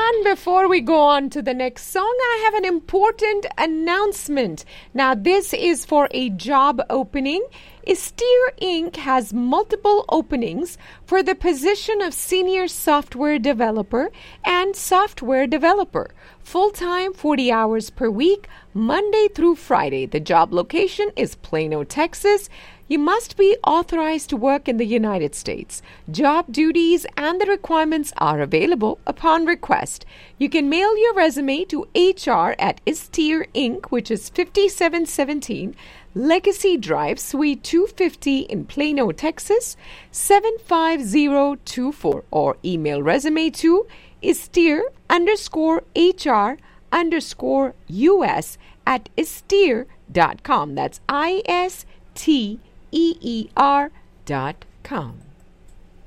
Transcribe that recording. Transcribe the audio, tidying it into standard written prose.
And before we go on to the next song, I have an important announcement. Now, this is for a job opening. Steer Inc. has multiple openings for the position of senior software developer and software developer. Full-time, 40 hours per week, Monday through Friday. The job location is Plano, Texas. You must be authorized to work in the United States. Job duties and the requirements are available upon request. You can mail your resume to HR@Steer Inc., which is 5717 Legacy Drive, Suite 250 in Plano, Texas, 75024, or email resume to steer_HR_US@steer.com. That's ISTEER.com.